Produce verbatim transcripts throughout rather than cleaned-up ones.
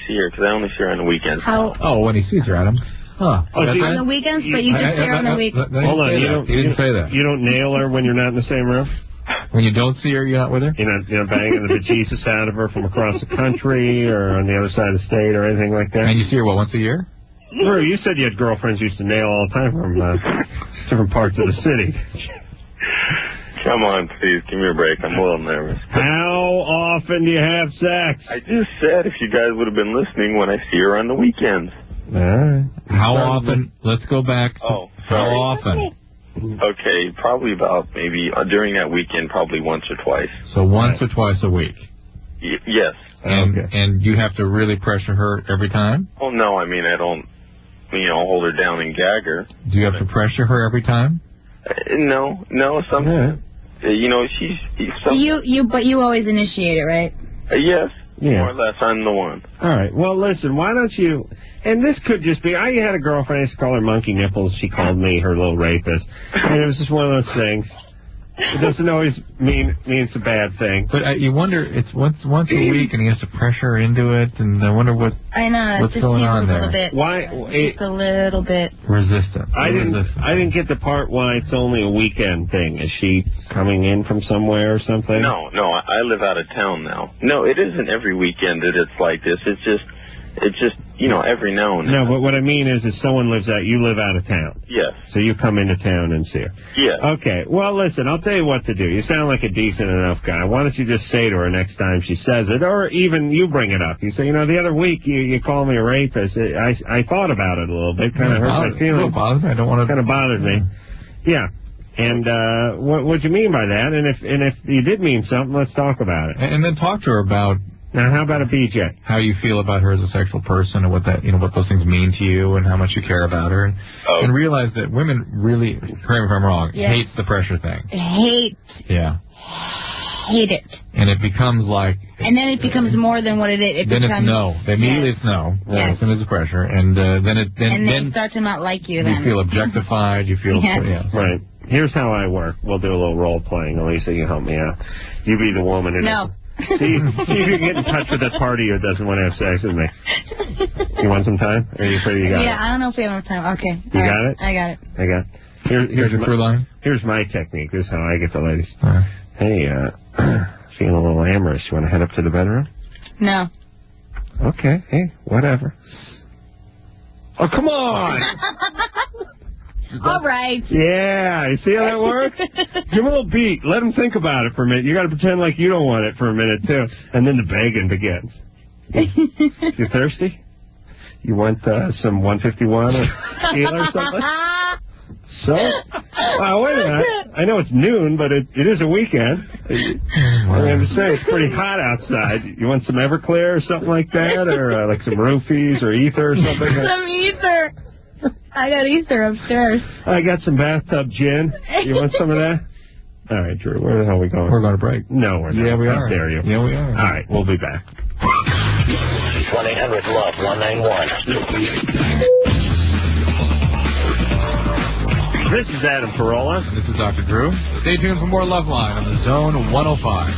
see her because I only see her on the weekends. How? Oh, when he sees her, Adam. Huh. Oh, on the weekends, but you just see her on the weekends. Hold on, you don't, he didn't say that. You don't nail her when you're not in the same room? When you don't see her, you're not with her? You're not, you're not banging the bejesus out of her from across the country or on the other side of the state or anything like that? And you see her, what, once a year? Drew, you said you had girlfriends you used to nail all the time from uh, different parts of the city. Come on, please, give me a break. I'm a little nervous. How often do you have sex? I just said if you guys would have been listening when I see her on the weekends. All right. How often? Let's go back. Oh, How sorry. often? Okay, probably about maybe uh, during that weekend, probably once or twice. So once or twice a week. Y- yes. And Okay. and you have to really pressure her every time? Oh no, I mean I don't, you know, hold her down and gag her. Do you have to pressure her every time? Uh, no, no, sometimes. Uh, you know, she's. Some, You, you, but you always initiate it, right? uh, yes, Yeah. more or less. I'm the one. All right. Well, listen, why don't you... And this could just be... I had a girlfriend, I used to call her Monkey Nipples. She called me her little rapist. And it was just one of those things. It doesn't always mean mean it's a bad thing. But uh, you wonder, it's once once a week, and he has to pressure her into it, and I wonder what I know. What's it just going seems on a little there? bit. Why... It, Just a little bit. resistance. I didn't. Resistance. I didn't get the part why it's only a weekend thing. Is she coming in from somewhere or something? No, no, I, I live out of town now. No, it isn't every weekend that it's like this. It's just, it's just, you know, every now and then. No, but what I mean is, if someone lives out, you live out of town, Yes, so you come into town and see her. yes. Okay. Well, listen, I'll tell you what to do. You sound like a decent enough guy. Why don't you just say to her next time she says it, or even you bring it up. You say, you know, the other week you you called me a rapist. I I thought about it a little bit. Kind of hurt my feelings. Bothers me. I don't want to. Kind of bothered me. Yeah. And uh, what what you mean by that? And if and if you did mean something, let's talk about it. And then talk to her about Now, how about a B J? how you feel about her as a sexual person, and what that, you know, what those things mean to you, and how much you care about her, and, Oh. and realize that women really, correct me if I'm wrong, Yeah. hate the pressure thing. Hate, Yeah. hate it. And it becomes like, And then it becomes more than what it is. It then becomes, it's no. Immediately Yes. it's no. Yes. As soon as it's pressure, and uh, then it then And they then start to not like you you then. feel objectified. You feel Yes. yeah. Right. Here's how I work. We'll do a little role playing. Elisa, you help me out. You be the woman. And No. see, see if you can get in touch with that party who doesn't want to have sex with me. You want some time? Or are you afraid you got yeah, it? I don't know if we have enough time. Okay. You All got right. it? I got it. I got it. Here, Here's here's, your my, crew line. here's my technique. This is how I get the ladies. Uh, Hey, uh, feeling a little amorous. You want to head up to the bedroom? No. Okay. Hey, whatever. Oh, come on! All right. Yeah, you see how that works? Give him a little beat. Let him think about it for a minute. You got to pretend like you don't want it for a minute, too. And then the begging begins. You thirsty? You want uh, some one fifty-one or tequila or something? So? Wow, wait a minute. I know it's noon, but it, it is a weekend. I mean, I'm just saying, it's pretty hot outside. You want some Everclear or something like that? Or uh, like some roofies or ether or something? Some ether. I got ether upstairs. I got some bathtub gin. You want some of that? All right, Drew, where the hell are we going? we're going to break. No, we're not. Yeah, we How are. dare you? Yeah, we are. All right, we'll be back. one eight hundred love one nine one. This is Adam Carolla. This is Doctor Drew. Stay tuned for more Love Line on the Zone one oh five.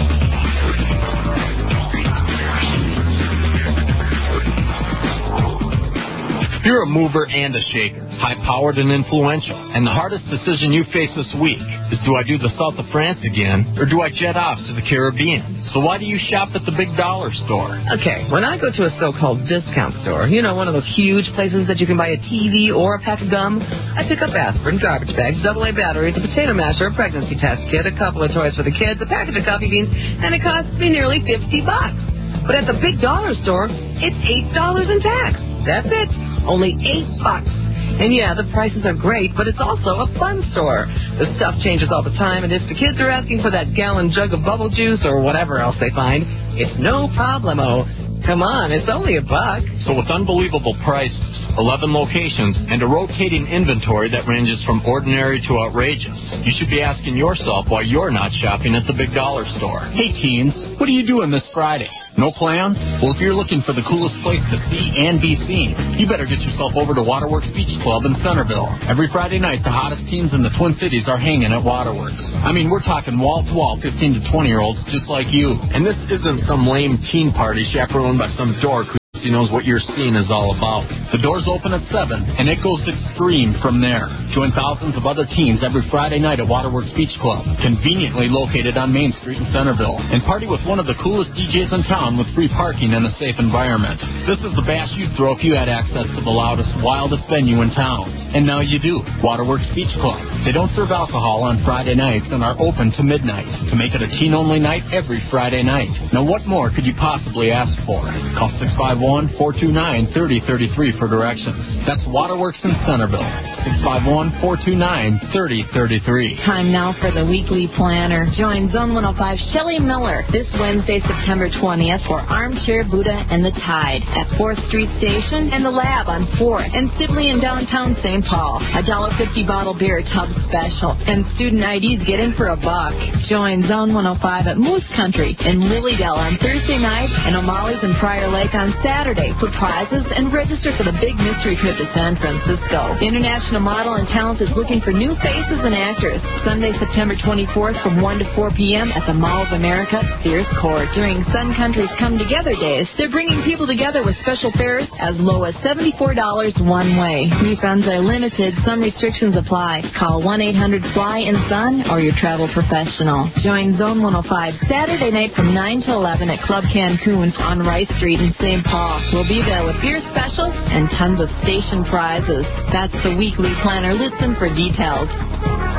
You're a mover and a shaker, high-powered and influential. And the hardest decision you face this week is, do I do the south of France again, or do I jet off to the Caribbean? So why do you shop at the big dollar store? Okay, when I go to a so-called discount store, you know, one of those huge places that you can buy a T V or a pack of gum, I pick up aspirin, garbage bags, double A batteries, a potato masher, a pregnancy test kit, a couple of toys for the kids, a package of coffee beans, and it costs me nearly fifty bucks. But at the big dollar store, it's eight dollars in tax. That's it. Only eight bucks. And yeah, the prices are great, but it's also a fun store. The stuff changes all the time, and if the kids are asking for that gallon jug of bubble juice or whatever else they find, it's no problemo. Come on, it's only a buck. So with unbelievable prices, eleven locations, and a rotating inventory that ranges from ordinary to outrageous, you should be asking yourself why you're not shopping at the big dollar store. Hey teens, what are you doing this Friday? No plans? Well, if you're looking for the coolest place to see and be seen, you better get yourself over to Waterworks Beach Club in Centerville. Every Friday night, the hottest teens in the Twin Cities are hanging at Waterworks. I mean, we're talking wall-to-wall fifteen to twenty-year-olds just like you. And this isn't some lame teen party chaperoned by some dork who Fancy knows what your scene is all about. The doors open at seven, and it goes extreme from there. Join thousands of other teens every Friday night at Waterworks Beach Club, conveniently located on Main Street in Centerville, and party with one of the coolest D Js in town with free parking and a safe environment. This is the bash you'd throw if you had access to the loudest, wildest venue in town. And now you do. Waterworks Beach Club. They don't serve alcohol on Friday nights and are open to midnight to make it a teen-only night every Friday night. Now what more could you possibly ask for? Call six five one, four two nine, three oh three three for directions. That's Waterworks in Centerville. six five one, four two nine, three oh three three. Time now for the weekly planner. Join Zone one oh five Shelley Miller this Wednesday, September twentieth for Armchair Buddha and the Tide at fourth Street Station and the Lab on fourth and Sibley in downtown Saint Paul. A one dollar fifty bottle beer tub special and student I Ds get in for a buck. Join Zone one oh five at Moose Country in Lilydale on Thursday night and O'Malley's in Prior Lake on Saturday for prizes and register for the big mystery trip to San Francisco. International Model and Talent is looking for new faces and actors. Sunday, September twenty-fourth from one to four p.m. at the Mall of America, Sears Court. During Sun Country's Come Together Days, they're bringing people together with special fares as low as seventy-four dollars one way. Refunds are limited. Some restrictions apply. Call one eight hundred fly in Sun or your travel professional. Join Zone one oh five Saturday night from nine to eleven at Club Cancun on Rice Street in Saint Paul. We'll be there with beer specials and tons of station prizes. That's the weekly planner. Listen for details.